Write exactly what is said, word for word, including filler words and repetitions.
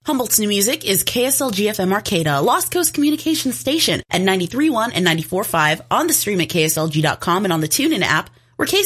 Humboldt's new music is K S L G F M Arcata, Lost Coast Communications Station at ninety-three point one and ninety-four point five on the stream at K S L G dot com and on the TuneIn app, where K